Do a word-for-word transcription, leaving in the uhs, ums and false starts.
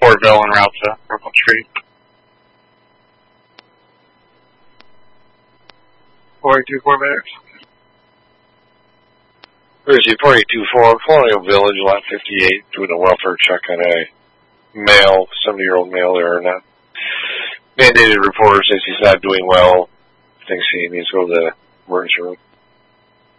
Portville en route to Brooklyn Street. four eight two four minutes. Thursday, four eight two four, Colonial Village, lot fifty-eight, doing a welfare check on a male, seventy-year-old male there. Not mandated report says he's not doing well. Thinks he needs to go to the emergency room.